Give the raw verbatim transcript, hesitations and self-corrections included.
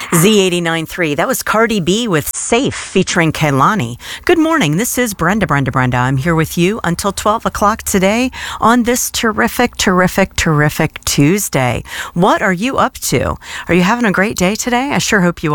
Z eighty-nine point three. That was Cardi B with Safe featuring Kehlani. Good morning. This is Brenda, Brenda, Brenda. I'm here with you until twelve o'clock today on this terrific, terrific, terrific Tuesday. What are you up to? Are you having a great day today? I sure hope you